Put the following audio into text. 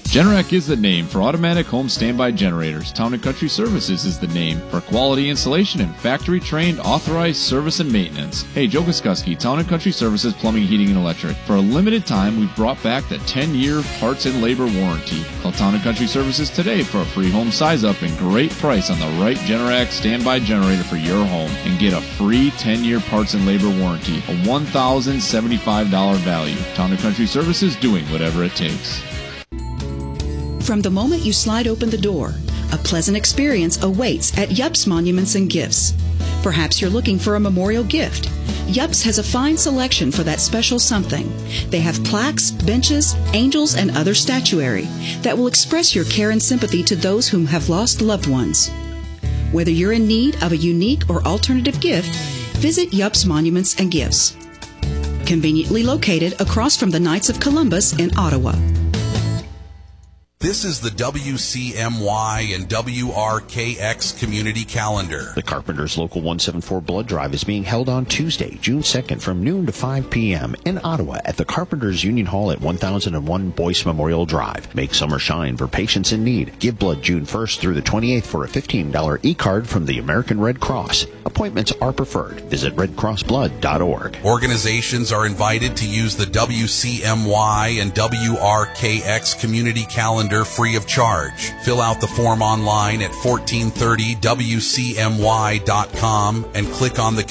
Generac is the name for automatic home standby generators. Town & Country Services is the name for quality installation and factory-trained authorized service and maintenance. Hey, Joe Goskuski, Town & Country Services Plumbing, Heating, and Electric. For a limited time, we've brought back the 10-year parts and labor warranty. Call Town & Country Services today for a free home size-up and great price on the right Generac standby generator for your home. And get a free 10-year parts and labor warranty, a $1,075 value. Town & Country Services, doing whatever it takes. From the moment you slide open the door, a pleasant experience awaits at Yups Monuments and Gifts. Perhaps you're looking for a memorial gift. Yups has a fine selection for that special something. They have plaques, benches, angels, and other statuary that will express your care and sympathy to those whom have lost loved ones. Whether you're in need of a unique or alternative gift, visit Yups Monuments and Gifts. Conveniently located across from the Knights of Columbus in Ottawa. This is the WCMY and WRKX Community Calendar. The Carpenters Local 174 Blood Drive is being held on Tuesday, June 2nd from noon to 5 p.m. in Ottawa at the Carpenters Union Hall at 1001 Boyce Memorial Drive. Make summer shine for patients in need. Give blood June 1st through the 28th for a $15 e-card from the American Red Cross. Appointments are preferred. Visit redcrossblood.org. Organizations are invited to use the WCMY and WRKX Community Calendar free of charge. Fill out the form online at 1430wcmy.com and click on the